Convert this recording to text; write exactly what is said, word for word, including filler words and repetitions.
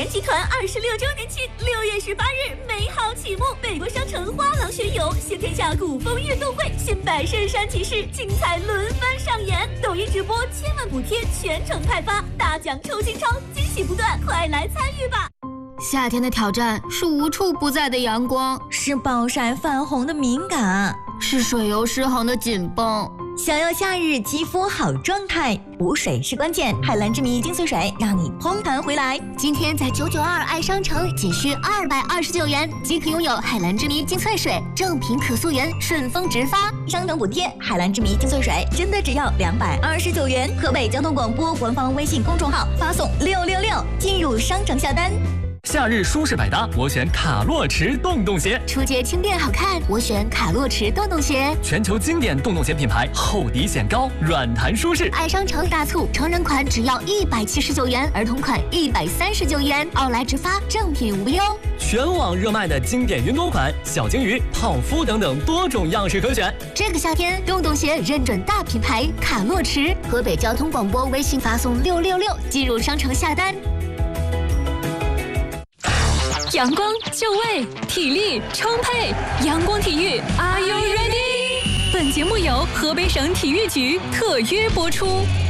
联集团二十六周年庆，六月十八日美好启幕。北国商城花廊学友新天下古风运动会，新百圣山骑士精彩轮番上演。抖音直播千万补贴全程派发，大奖抽金超，惊喜不断，快来参与吧！ 夏天的挑战是无处不在的阳光， 是暴晒泛红的敏感， 是水油失衡的紧绷。 想要夏日肌肤好状态，补水是关键。海蓝之谜精粹水让你嘭弹回来。 今天在九九二爱商城仅需二百二十九元即可拥有海蓝之谜精粹水，正品可溯源，顺丰直发， 商城补贴。海蓝之谜精粹水真的只要两百二十九元。河北交通广播官方微信公众号发送六六六进入商城下单。 夏日舒适百搭，我选卡洛驰洞洞鞋。 出街轻便好看，我选卡洛驰洞洞鞋。 全球经典洞洞鞋品牌，厚底显高，软弹舒适。 爱商城大促，成人款只要一百七十九元，儿童款一百三十九元，奥莱直发，正品无忧。 全网热卖的经典云朵款、小鲸鱼、泡芙等等多种样式可选。 这个夏天，洞洞鞋认准大品牌卡洛驰。河北交通广播微信发送六六六进入商城下单。 阳光就位，体力充沛，阳光体育 ，Are you ready？ 本节目由河北省体育局特约播出。